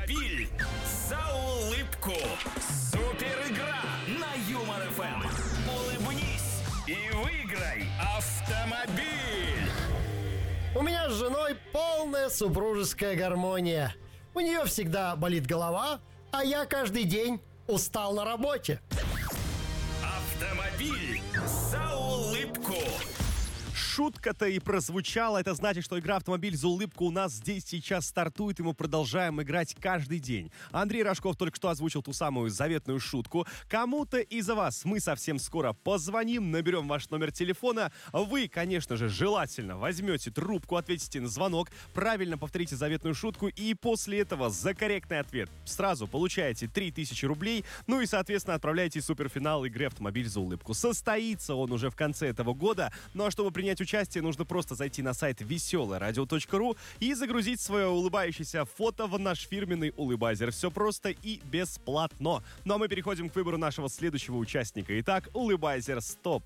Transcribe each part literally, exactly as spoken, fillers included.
Автомобиль за улыбку. Супер игра на Юмор эф эм. Улыбнись и выиграй автомобиль. У меня с женой полная супружеская гармония. У нее всегда болит голова, а я каждый день устал на работе. Автомобиль за улыбку. Шутка-то и прозвучала. Это значит, что игра «Автомобиль за улыбку» у нас здесь сейчас стартует, и мы продолжаем играть каждый день. Андрей Рожков только что озвучил ту самую заветную шутку. Кому-то из вас мы совсем скоро позвоним, наберем ваш номер телефона. Вы, конечно же, желательно возьмете трубку, ответите на звонок, правильно повторите заветную шутку, и после этого за корректный ответ сразу получаете три тысячи рублей, ну и, соответственно, отправляете суперфинал игры «Автомобиль за улыбку». Состоится он уже в конце этого года, ну а чтобы принять участие, нужно просто зайти на сайт веселое радио точка ру и загрузить свое улыбающееся фото в наш фирменный улыбайзер. Все просто и бесплатно. Ну а мы переходим к выбору нашего следующего участника. Итак, улыбайзер стоп.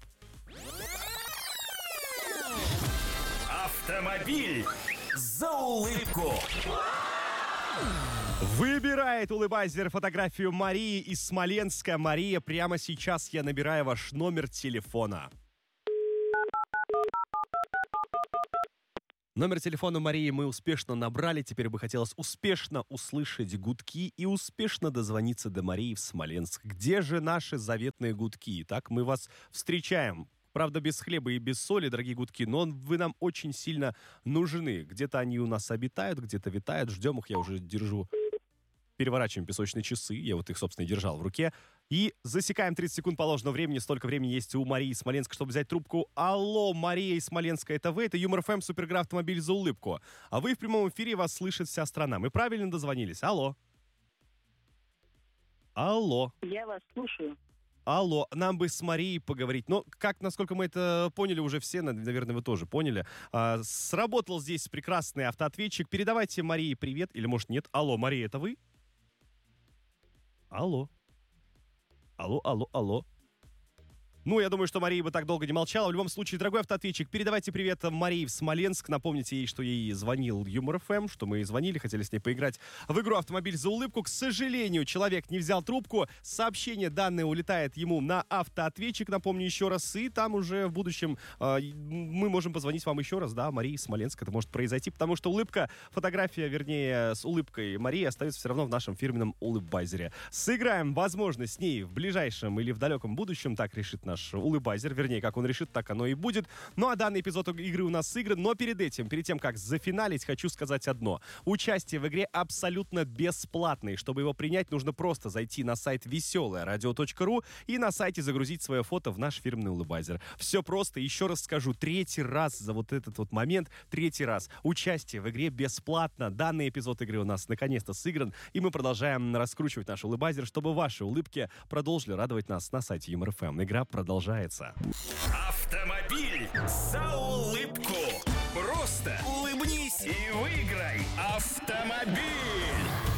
Автомобиль за улыбку. Выбирает улыбайзер фотографию Марии из Смоленска. Мария, прямо сейчас я набираю ваш номер телефона. Номер телефона Марии мы успешно набрали. Теперь бы хотелось успешно услышать гудки и успешно дозвониться до Марии в Смоленск. Где же наши заветные гудки? Итак, мы вас встречаем. Правда, без хлеба и без соли, дорогие гудки, но вы нам очень сильно нужны. Где-то они у нас обитают, где-то витают. Ждем их, я уже держу. Переворачиваем песочные часы. Я вот их, собственно, и держал в руке. И засекаем тридцать секунд положенного времени. Столько времени есть у Марии из Смоленска, чтобы взять трубку. Алло, Мария из Смоленска, это вы? Это Юмор эф эм, супергра «Автомобиль за улыбку». А вы в прямом эфире, вас слышит вся страна. Мы правильно дозвонились? Алло. Алло. Я вас слушаю. Алло, нам бы с Марией поговорить. Но, как, насколько мы это поняли уже все, наверное, вы тоже поняли, а, сработал здесь прекрасный автоответчик. Передавайте Марии привет, или, может, нет. Алло, Мария, это вы? Алло. Алло, алло, алло. Ну, я думаю, что Мария бы так долго не молчала. В любом случае, дорогой автоответчик, передавайте привет Марии в Смоленск. Напомните ей, что ей звонил Юмор эф эм, что мы ей звонили, хотели с ней поиграть в игру «Автомобиль за улыбку». К сожалению, человек не взял трубку. Сообщение данное улетает ему на автоответчик, напомню еще раз. И там уже в будущем э, мы можем позвонить вам еще раз, да, Марии из Смоленска. Это может произойти, потому что улыбка, фотография, вернее, с улыбкой Марии остается все равно в нашем фирменном улыбайзере. Сыграем, возможно, с ней в ближайшем или в далеком будущем, так решит наш улыбайзер, вернее, как он решит, так оно и будет. Ну, а данный эпизод игры у нас сыгран, но перед этим, перед тем, как зафиналить, хочу сказать одно. Участие в игре абсолютно бесплатное. Чтобы его принять, нужно просто зайти на сайт веселое радио точка ру и на сайте загрузить свое фото в наш фирменный улыбайзер. Все просто, еще раз скажу, третий раз за вот этот вот момент, третий раз. Участие в игре бесплатно. Данный эпизод игры у нас наконец-то сыгран, и мы продолжаем раскручивать наш улыбайзер, чтобы ваши улыбки продолжили радовать нас на сайте Юмор эф эм. Игра продолжается. Автомобиль за улыбку. Просто улыбнись и выиграй автомобиль.